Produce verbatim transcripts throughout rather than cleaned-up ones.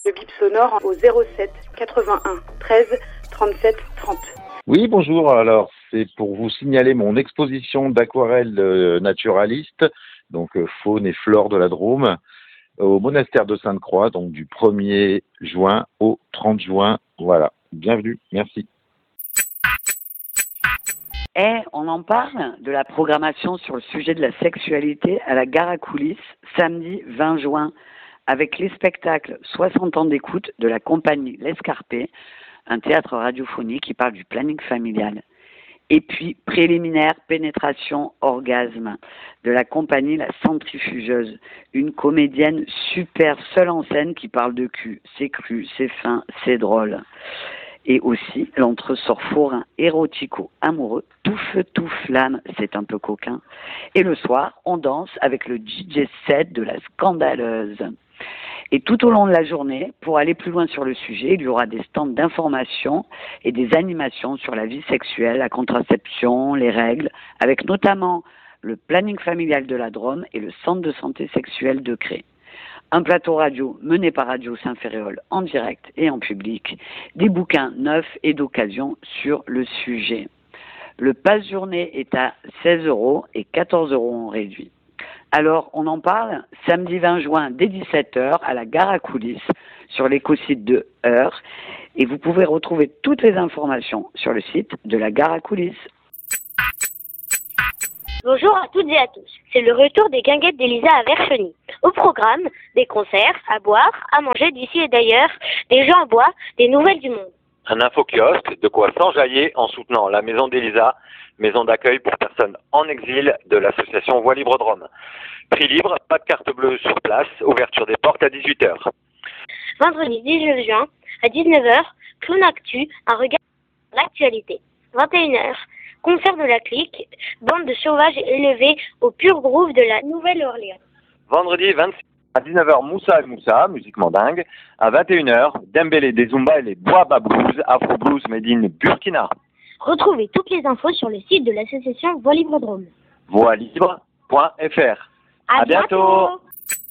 Le bip sonore au zéro sept quatre-vingt-un treize trente-sept trente. Oui, bonjour. Alors, c'est pour vous signaler mon exposition d'aquarelles euh, naturalistes, donc euh, faune et flore de la Drôme, au monastère de Sainte-Croix, donc du premier juin au trente juin. Voilà. Bienvenue. Merci. Et on en parle de la programmation sur le sujet de la sexualité à la Gare à Coulisses, samedi vingt juin, avec les spectacles soixante ans d'écoute de la compagnie L'Escarpé, un théâtre radiophonique qui parle du planning familial. Et puis, préliminaire, pénétration, orgasme, de la compagnie La Centrifugeuse, une comédienne super seule en scène qui parle de cul. C'est cru, c'est fin, c'est drôle. Et aussi l'entresort forain érotico-amoureux, tout feu, tout flamme, c'est un peu coquin. Et le soir, on danse avec le D J set de la Scandaleuse. Et tout au long de la journée, pour aller plus loin sur le sujet, il y aura des stands d'information et des animations sur la vie sexuelle, la contraception, les règles, avec notamment le planning familial de la Drôme et le centre de santé sexuelle de Cré. Un plateau radio mené par Radio Saint-Ferréol en direct et en public, des bouquins neufs et d'occasion sur le sujet. Le pass journée est à seize euros et quatorze euros en réduit. Alors, on en parle samedi vingt juin dès dix-sept heures à la Gare à Coulisses sur l'écosite de Heure. Et vous pouvez retrouver toutes les informations sur le site de la Gare à Coulisses. Bonjour à toutes et à tous. C'est le retour des guinguettes d'Elisa à Vercheny. Au programme, des concerts, à boire, à manger d'ici et d'ailleurs, des jeux en bois, des nouvelles du monde. Un info-kiosque, de quoi s'enjailler en soutenant la maison d'Elisa, maison d'accueil pour personnes en exil de l'association Voix Libre Drôme. Prix libre, pas de carte bleue sur place, ouverture des portes à dix-huit heures. Vendredi dix-neuf juin, à dix-neuf heures, Clown Actu, un regard sur l'actualité. vingt et une heures, concert de la clique, bande de sauvages élevés au pur groove de la Nouvelle-Orléans. Vendredi vingt-six à dix-neuf heures, Moussa et Moussa, musique mandingue. À vingt et une heures, Dembélé des Zumba et les Boaba Blues, Afro Blues made in Burkina. Retrouvez toutes les infos sur le site de l'association Voix Libre Drôme. voix libre point f r. À, à bientôt. bientôt.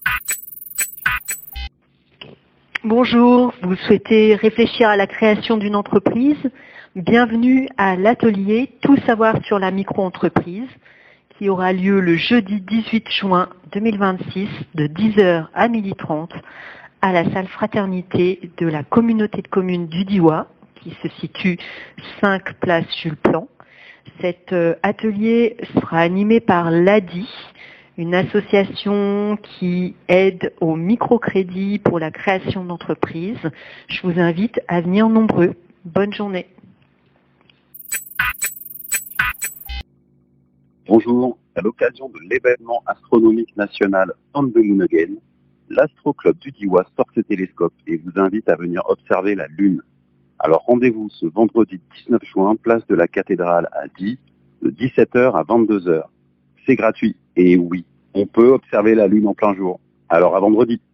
Bonjour, vous souhaitez réfléchir à la création d'une entreprise? Bienvenue à l'atelier Tout savoir sur la micro-entreprise qui aura lieu le jeudi dix-huit juin deux mille vingt-six de dix heures à midi trente à la salle Fraternité de la communauté de communes du Diois qui se situe cinq place Jules Plan. Cet atelier sera animé par l'A D I, une association qui aide au microcrédit pour la création d'entreprises. Je vous invite à venir nombreux. Bonne journée. Bonjour, à l'occasion de l'événement astronomique national On the Moon Again, l'Astro Club du Diois sort ses télescopes et vous invite à venir observer la Lune. Alors rendez-vous ce vendredi dix-neuf juin, place de la Cathédrale à Die, de dix-sept heures à vingt-deux heures. C'est gratuit et oui, on peut observer la Lune en plein jour. Alors à vendredi.